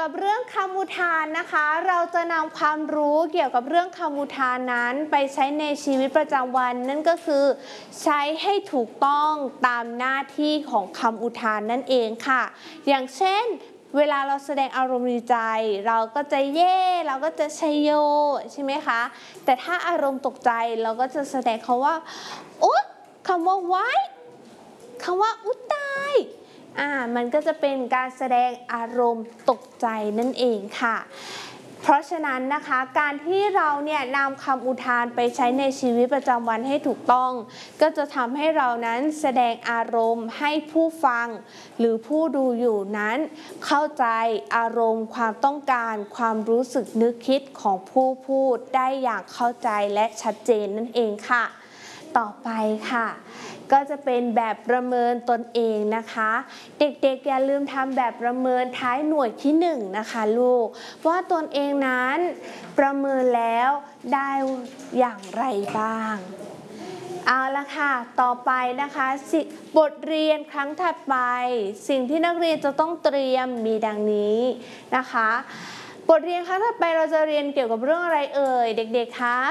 กับเรื่องคำอุทานนะคะเราจะนำความรู้เกี่ยวกับเรื่องคำอุทานนั้นไปใช้ในชีวิตประจำวันนั่นก็คือใช้ให้ถูกต้องตามหน้าที่ของคำอุทานนั่นเองค่ะอย่างเช่นเวลาเราแสดงอารมณ์ดีใจเราก็จะเย่เราก็จะชัยโยใช่ไหมคะแต่ถ้าอารมณ์ตกใจเราก็จะแสดงคำว่าอุ๊ยคำว่าว้ายคำว่าอุ๊ยตายมันก็จะเป็นการแสดงอารมณ์ตกใจนั่นเองค่ะเพราะฉะนั้นนะคะการที่เราเนี่ยนำคำอุทานไปใช้ในชีวิตประจำวันให้ถูกต้องก็จะทำให้เรานั้นแสดงอารมณ์ให้ผู้ฟังหรือผู้ดูอยู่นั้นเข้าใจอารมณ์ความต้องการความรู้สึกนึกคิดของผู้พูดได้อย่างเข้าใจและชัดเจนนั่นเองค่ะต่อไปค่ะก็จะเป็นแบบประเมินตนเองนะคะเด็กๆอย่าลืมทำแบบประเมินท้ายหน่วยที่1นะคะลูกว่าตนเองนั้นประเมินแล้วได้อย่างไรบ้างเอาละค่ะต่อไปนะคะบทเรียนครั้งถัดไปสิ่งที่นักเรียนจะต้องเตรียมมีดังนี้นะคะบทเรียนครั้งถัดไปเราจะเรียนเกี่ยวกับเรื่องอะไรเอ่ยเด็กๆคะ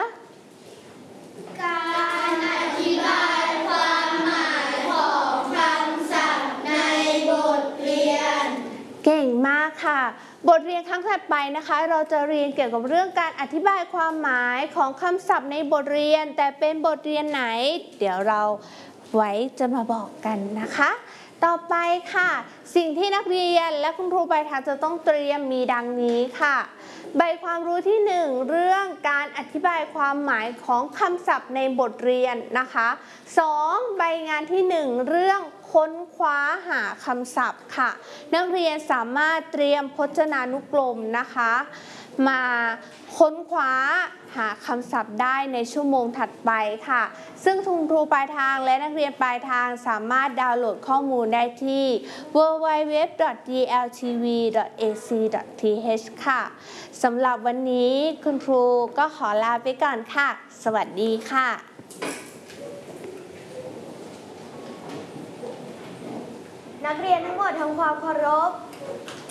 การอธิบายความหมายของคำศัพท์ในบทเรียนเก่งมากค่ะบทเรียนครั้งถัดไปนะคะเราจะเรียนเกี่ยวกับเรื่องการอธิบายความหมายของคำศัพท์ในบทเรียนแต่เป็นบทเรียนไหนเดี๋ยวเราไว้จะมาบอกกันนะคะต่อไปค่ะสิ่งที่นักเรียนและคุณครูปลายทางจะต้องเตรียมมีดังนี้ค่ะใบความรู้ที่1เรื่องการอธิบายความหมายของคำศัพท์ในบทเรียนนะคะ2ใบงานที่1เรื่องค้นคว้าหาคำศัพท์ค่ะนักเรียนสามารถเตรียมพจนานุกรมนะคะมาค้นคว้าหาคำศัพท์ได้ในชั่วโมงถัดไปค่ะซึ่งคุณครูปลายทางและนักเรียนปลายทางสามารถดาวน์โหลดข้อมูลได้ที่ www.dltv.ac.th ค่ะสำหรับวันนี้คุณครูก็ขอลาไปก่อนค่ะสวัสดีค่ะนักเรียนทั้งหมดทำความเคารพ